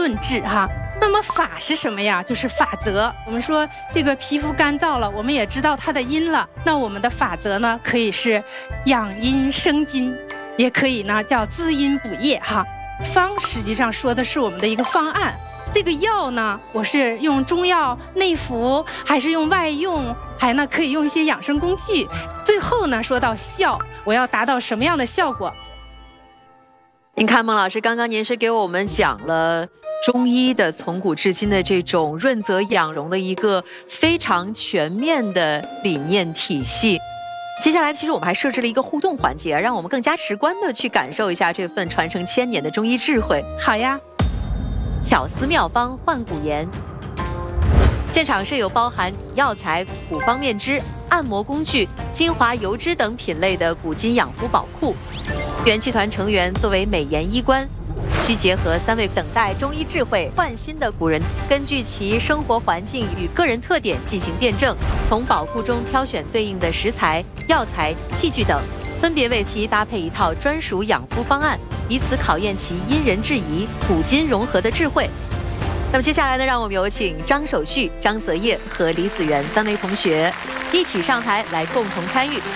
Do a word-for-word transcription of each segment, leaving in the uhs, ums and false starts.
论治哈。那么法是什么呀？就是法则。我们说这个皮肤干燥了，我们也知道它的阴了，那我们的法则呢，可以是养阴生津，也可以呢叫滋阴补液哈。方实际上说的是我们的一个方案。这个药呢，我是用中药内服，还是用外用，还呢可以用一些养生工具。最后呢，说到效，我要达到什么样的效果？ 您看，孟老师，刚刚您是给我们讲了中医的从古至今的这种润泽养荣的一个非常全面的理念体系。接下来，其实我们还设置了一个互动环节，让我们更加直观的去感受一下这份传承千年的中医智慧。 好呀。 巧思妙方换骨言，现场设有包含药材、古方面汁、按摩工具、精华油脂等品类的古今养肤宝库。元气团成员作为美颜医官，需结合三位等待中医智慧换新的古人，根据其生活环境与个人特点进行辩证，从宝库中挑选对应的食材、药材、器具等，分别为其搭配一套专属养肤方案，以此考验其因人制宜、古今融合的智慧。那么接下来呢，让我们有请张守旭、张泽业和李子源三位同学一起上台来共同参与。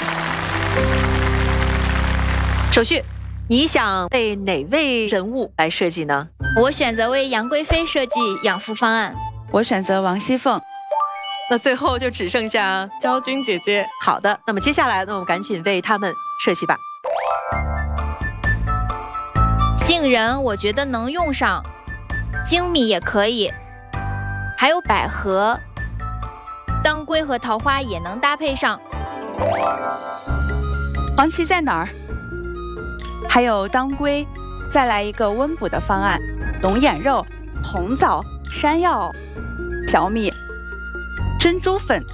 守旭，你想为哪位人物来设计呢？ 我选择为杨贵妃设计养肤方案。 我选择王熙凤。 那最后就只剩下昭君姐姐。 好的，那么接下来呢，我们赶紧为他们设计吧。 杏仁我觉得能用上，粳米也可以，还有百合、当归和桃花也能搭配上。 黄芪在哪儿？还有当归，再来一个温补的方案：龙眼肉、红枣、山药、小米、珍珠粉。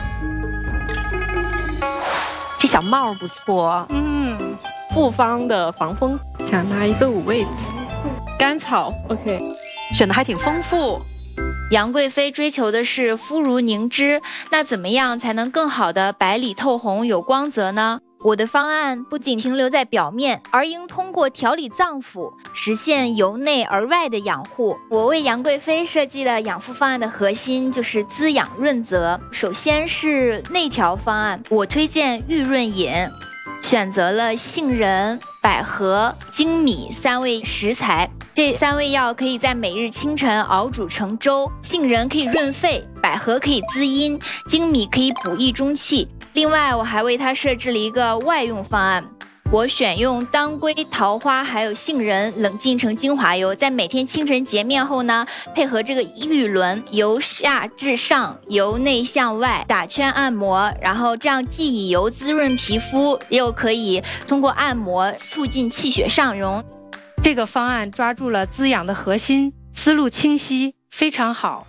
这小帽不错， 嗯，复方的防风，想拿一个五味子，甘草 ，OK， 选的还挺丰富。 杨贵妃追求的是肤如凝脂，那怎么样才能更好的白里透红有光泽呢？我的方案不仅停留在表面，而应通过调理脏腑，实现由内而外的养护。我为杨贵妃设计的养肤方案的核心就是滋养润泽。首先是内调方案，我推荐玉润饮，选择了杏仁、百合、粳米三味食材。这三味药可以在每日清晨熬煮成粥，杏仁可以润肺，百合可以滋阴，粳米可以补益中气。另外，我还为它设置了一个外用方案，我选用当归、桃花还有杏仁冷浸成精华油，在每天清晨洁面后呢，配合这个玉轮，由下至上，由内向外打圈按摩，然后这样既以油滋润皮肤，又可以通过按摩促进气血上涌。 这个方案抓住了滋养的核心，思路清晰，非常好。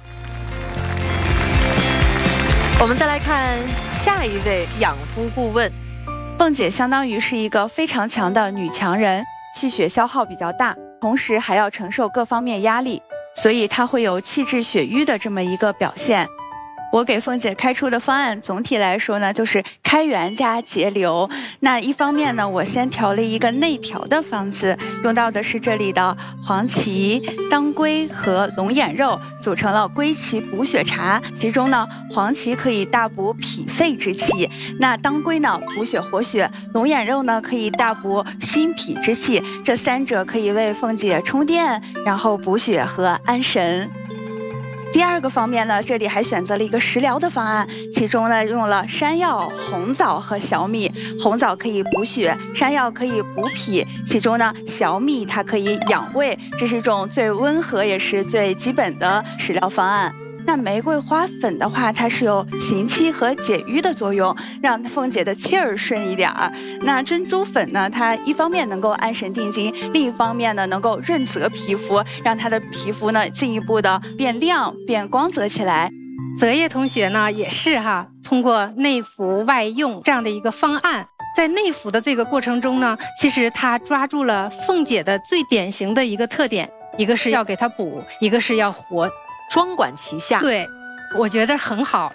我们再来看下一位养肤顾问。 凤姐相当于是一个非常强的女强人，气血消耗比较大，同时还要承受各方面压力，所以她会有气滞血瘀的这么一个表现。我给凤姐开出的方案总体来说呢，就是开源加节流。那一方面呢，我先调了一个内调的方子，用到的是这里的黄芪、当归和龙眼肉，组成了归芪补血茶。其中呢，黄芪可以大补脾肺之气，那当归呢补血活血，龙眼肉呢可以大补心脾之气。这三者可以为凤姐充电，然后补血和安神。第二个方面呢，这里还选择了一个食疗的方案，其中呢用了山药、红枣和小米。红枣可以补血，山药可以补脾，其中呢小米它可以养胃，这是一种最温和也是最基本的食疗方案。那玫瑰花粉的话，它是有行气和解郁的作用，让凤姐的气儿顺一点儿。那珍珠粉呢，它一方面能够安神定惊，另一方面呢能够润泽皮肤，让她的皮肤呢进一步的变亮、变光泽起来。 泽业同学呢也是哈，通过内服外用这样的一个方案，在内服的这个过程中呢，其实他抓住了凤姐的最典型的一个特点，一个是要给她补，一个是要活。 双管齐下， 对，我觉得很好。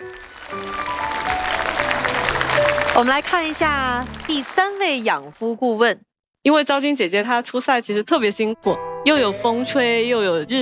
我们来看一下第三位养肤顾问。 因为昭君姐姐她出赛其实特别辛苦，又有风吹又有日